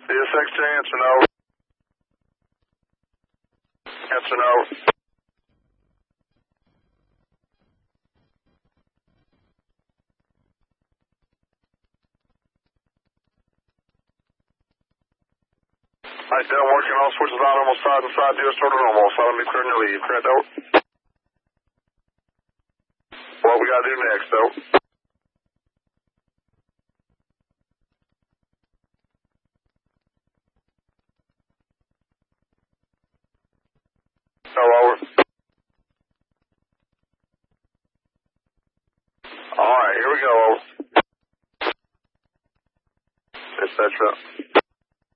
CSX to answer no. Answer no. Alright, Del, working all switches on almost side and side, US order normal. Silent me clearing your lead. Correct, out. What we gotta do next, though? No, over. Alright, here we go, over. Etc.